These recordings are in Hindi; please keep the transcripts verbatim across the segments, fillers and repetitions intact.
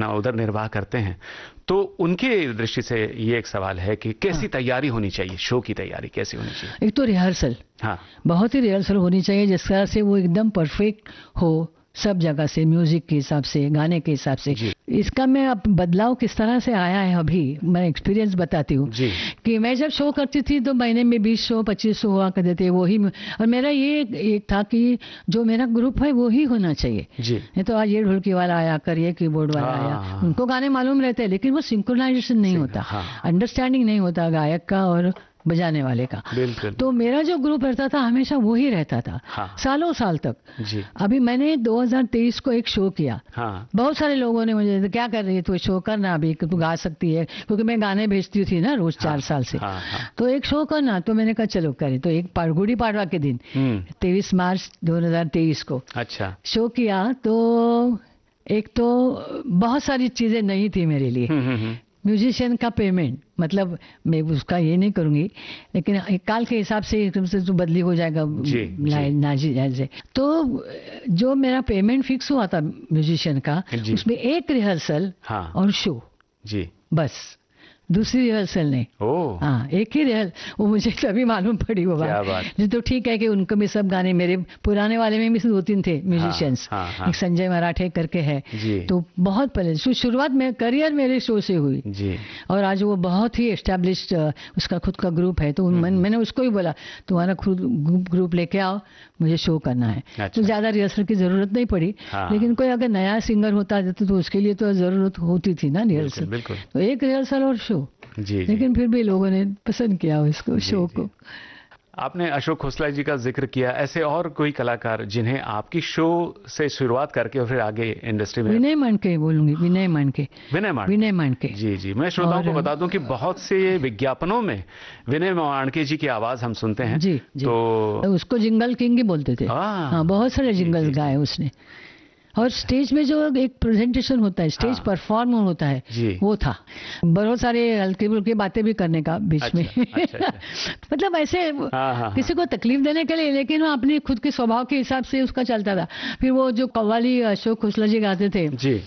अपना उधर निर्वाह करते हैं, तो उनके दृष्टि से ये एक सवाल है कि कैसी हाँ। तैयारी होनी चाहिए, शो की तैयारी कैसी होनी चाहिए? एक तो रिहर्सल, हाँ, बहुत ही रिहर्सल होनी चाहिए जिस तरह से वो एकदम परफेक्ट हो, सब जगह से, म्यूजिक के हिसाब से, गाने के हिसाब से। इसका मैं अब बदलाव किस तरह से आया है, अभी मैं एक्सपीरियंस बताती हूँ कि मैं जब शो करती थी तो महीने में बीस शो पच्चीस शो हुआ करते थे, वही। और मेरा ये एक था कि जो मेरा ग्रुप है वो ही होना चाहिए। नहीं तो आज ये ढोलकी वाला आया कर, ये कीबोर्ड वाला आया, उनको गाने मालूम रहते हैं लेकिन वो सिंक्रोनाइजेशन नहीं होता, अंडरस्टैंडिंग नहीं होता गायक का और बजाने वाले का। तो मेरा जो ग्रुप रहता था हमेशा वो ही रहता था, हाँ। सालों साल तक जी। अभी मैंने दो हज़ार तेईस को एक शो किया, हाँ। बहुत सारे लोगों ने मुझे क्या कर रही है तू, शो करना अभी, तू गा सकती है, क्योंकि मैं गाने भेजती थी ना रोज, हाँ। चार साल से, हाँ, हाँ। तो एक शो करना, तो मैंने कहा चलो करे। तो एक गुड़ी पाड़वा के दिन तेईस मार्च दो हजार तेईस को अच्छा शो किया। तो एक तो बहुत सारी चीजें नहीं थी मेरे लिए। म्यूजिशियन का पेमेंट, मतलब मैं उसका ये नहीं करूंगी, लेकिन काल के हिसाब से एकदम से तो बदली हो जाएगा नाजी जैसे। तो जो मेरा पेमेंट फिक्स हुआ था म्यूजिशियन का, उसमें एक रिहर्सल हाँ। और शो जी, बस दूसरी रिहर्सल नहीं। हाँ, एक ही रिहर्सल। वो मुझे तभी मालूम पड़ी वो बात। तो ठीक है कि उनको भी सब गाने, मेरे पुराने वाले में भी दो तीन थे म्यूजिशियंस, हाँ, हाँ, हाँ। एक संजय मराठे करके है, तो बहुत पहले शुरुआत में करियर मेरे शो से हुई जी। और आज वो बहुत ही एस्टेब्लिश्ड उसका खुद का ग्रुप है। तो मैं, मैंने उसको ही बोला तुम्हारा खुद ग्रुप लेके आओ, मुझे शो करना है। अच्छा। तो ज्यादा रिहर्सल की जरूरत नहीं पड़ी, हाँ। लेकिन कोई अगर नया सिंगर होता तो उसके लिए तो जरूरत होती थी ना रिहर्सल। तो एक रिहर्सल और शो जी, लेकिन फिर भी लोगों ने पसंद किया उसको, शो को। आपने अशोक खोसला जी का जिक्र किया, ऐसे और कोई कलाकार जिन्हें आपकी शो से शुरुआत करके और फिर आगे इंडस्ट्री में? विनय मांडके बोलूंगी, विनय मांडके। विनय मांडके विनय मांडके जी जी। मैं श्रोताओं को बता दूं कि बहुत से विज्ञापनों में विनय मांडके जी की आवाज हम सुनते हैं जी, जी। तो उसको जिंगल किंग ही बोलते थे, हाँ, बहुत सारे जिंगल गाए उसने। और स्टेज में जो एक प्रेजेंटेशन होता है, स्टेज हाँ। परफॉर्म होता है, वो था। बहुत सारे हल्की फुल्की बातें भी करने का बीच अच्छा, में अच्छा, अच्छा। मतलब ऐसे हाँ, हाँ, किसी को तकलीफ देने के लिए, लेकिन वो अपनी खुद के स्वभाव के हिसाब से उसका चलता था। फिर वो जो कव्वाली अशोक खोसला जी गाते थे,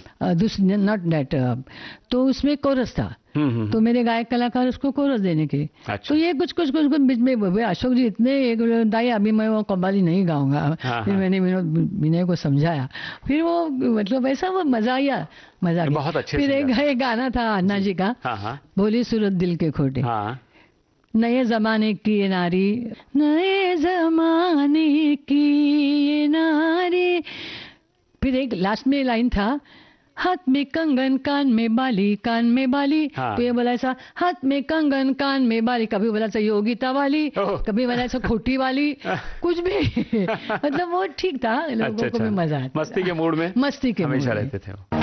नॉट दैट, तो उसमें कोरस था, तो मेरे गायक कलाकार उसको कोरस देने के। अच्छा। तो ये कुछ कुछ कुछ कुछ बीच में अशोक जी इतने दाई, अभी मैं वो कव्वाली नहीं गाऊंगा। हाँ, फिर हाँ। मैंने विनय को समझाया, फिर वो मतलब ऐसा वो मजा आया, मजा बहुत अच्छे। फिर एक, एक गाना था अन्ना जी का, हाँ, हाँ। बोली सूरत दिल के खोटे, हाँ। नए जमाने की ये नारी, नए जमाने की ये नारी। फिर एक लास्ट में लाइन था, हाथ में कंगन कान में बाली, कान में बाली, हाँ। तो ये बोला ऐसा, हाथ में कंगन कान में बाली, कभी बोला ऐसा योगिता वाली, कभी बोला ऐसा खोटी वाली, कुछ भी मतलब वो ठीक था, लोगों अच्छा, को भी मजा आता, मस्ती के मूड में, मस्ती के हमेशा रहते थे।